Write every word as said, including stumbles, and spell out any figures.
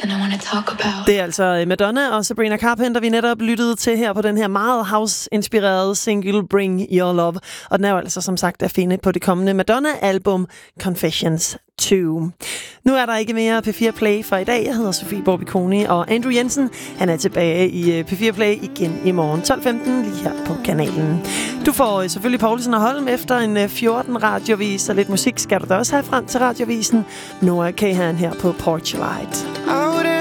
something I want to talk about. Det er altså Madonna og Sabrina Carpenter, vi netop lyttede til her på den her meget house-inspirerede single Bring Your Love. Og den er jo altså som sagt at finde på det kommende Madonna-album Confessions to. Nu er der ikke mere P fire Play for i dag. Jeg hedder Sofie Borbiconi, og Andrew Jensen, han er tilbage i P fire Play igen i morgen tolv femten lige her på kanalen. Du får selvfølgelig Poulsen og Holm efter en fjorten radiovis, og lidt musik skal du da også have frem til radiovisen. Noah Kahan her på Porch Light.